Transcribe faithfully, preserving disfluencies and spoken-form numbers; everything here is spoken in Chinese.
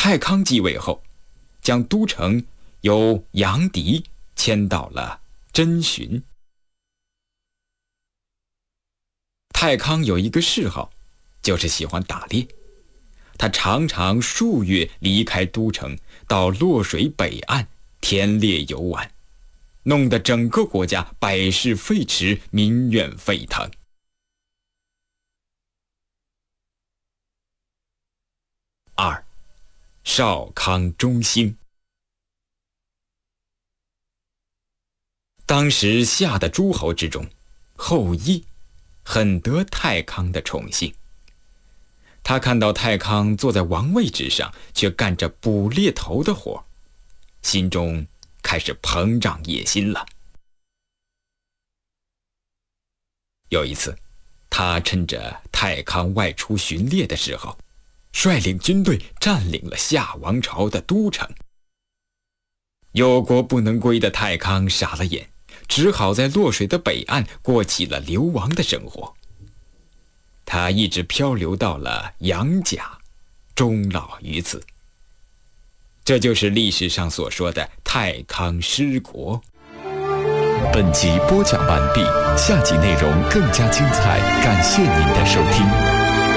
太康继位后，将都城由杨迪迁到了真寻。太康有一个嗜好，就是喜欢打猎。他常常数月离开都城，到洛水北岸田猎游玩，弄得整个国家百事废弛，民怨沸腾。二，少康中兴。当时夏的诸侯之中，后羿很得太康的宠幸。他看到太康坐在王位之上，却干着捕猎头的活，心中开始膨胀野心了。有一次，他趁着太康外出巡猎的时候，率领军队占领了夏王朝的都城。有国不能归的太康傻了眼，只好在洛水的北岸过起了流亡的生活。他一直漂流到了杨家，终老于此。这就是历史上所说的太康失国。 本集播讲完毕，下集内容更加精彩，感谢您的收听。